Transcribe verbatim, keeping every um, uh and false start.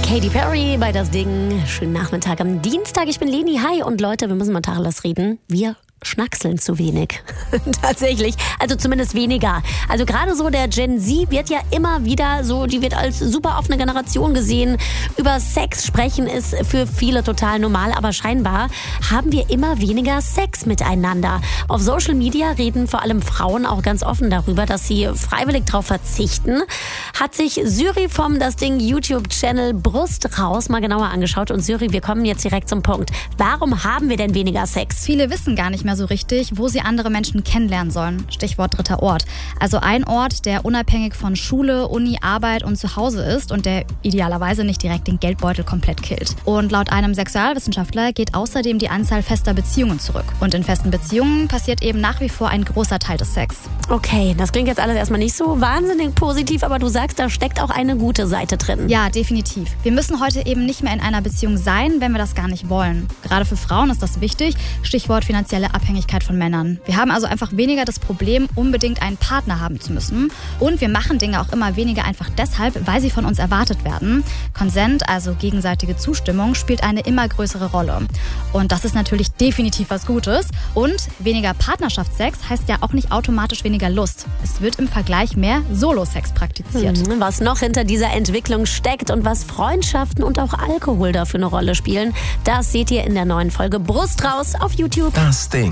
Katy Perry bei Das Ding. Schönen Nachmittag am Dienstag. Ich bin Leni. Hi. Und Leute, wir müssen mal Tacheles reden. Wir schnackseln zu wenig. Tatsächlich. Also zumindest weniger. Also gerade so der Gen Z wird ja immer wieder so, die wird als super offene Generation gesehen. Über Sex sprechen ist für viele total normal, aber scheinbar haben wir immer weniger Sex miteinander. Auf Social Media reden vor allem Frauen auch ganz offen darüber, dass sie freiwillig darauf verzichten. Hat sich Syri vom Das Ding YouTube-Channel Brust raus mal genauer angeschaut. Und Syri, wir kommen jetzt direkt zum Punkt. Warum haben wir denn weniger Sex? Viele wissen gar nicht mehr so richtig, wo sie andere Menschen kennenlernen sollen. Stichwort dritter Ort. Also ein Ort, der unabhängig von Schule, Uni, Arbeit und Zuhause ist und der idealerweise nicht direkt den Geldbeutel komplett killt. Und laut einem Sexualwissenschaftler geht außerdem die Anzahl fester Beziehungen zurück. Und in festen Beziehungen passiert eben nach wie vor ein großer Teil des Sex. Okay, das klingt jetzt alles erstmal nicht so wahnsinnig positiv, aber du sagst, da steckt auch eine gute Seite drin. Ja, definitiv. Wir müssen heute eben nicht mehr in einer Beziehung sein, wenn wir das gar nicht wollen. Gerade für Frauen ist das wichtig. Stichwort finanzielle Abhängigkeit von Männern. Wir haben also einfach weniger das Problem, unbedingt einen Partner haben zu müssen. Und wir machen Dinge auch immer weniger einfach deshalb, weil sie von uns erwartet werden. Consent, also gegenseitige Zustimmung, spielt eine immer größere Rolle. Und das ist natürlich definitiv was Gutes. Und weniger Partnerschaftssex heißt ja auch nicht automatisch weniger Lust. Es wird im Vergleich mehr Solo-Sex praktiziert. Hm, was noch hinter dieser Entwicklung steckt und was Freundschaften und auch Alkohol dafür eine Rolle spielen, das seht ihr in der neuen Folge Brust raus auf YouTube. Das Ding.